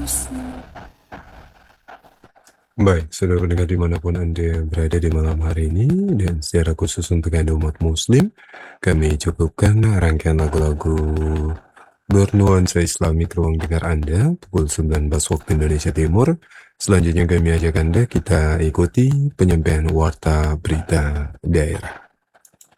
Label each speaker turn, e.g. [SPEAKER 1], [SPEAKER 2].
[SPEAKER 1] Baik, saudara pendengar dimanapun Anda berada di malam hari ini, dan secara khusus untuk Anda umat muslim, kami cukupkan rangkaian lagu-lagu bernuansa Islamik ruang dengar Anda pukul 19 waktu Indonesia Timur. Selanjutnya kami ajak Anda kita ikuti penyampaian warta berita daerah.